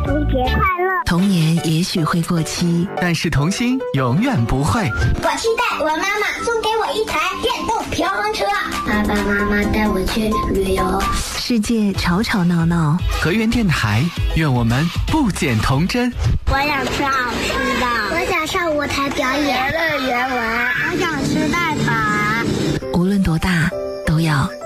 童节快乐！ 童年也许会过期， 但是童心永远不会。 我期待我妈妈送给我一台电动平衡车，爸爸妈妈带我去旅游。 世界吵吵闹闹， 河源电台，愿我们不减童真。 我想吃好吃的，我想上舞台表演。 游乐园我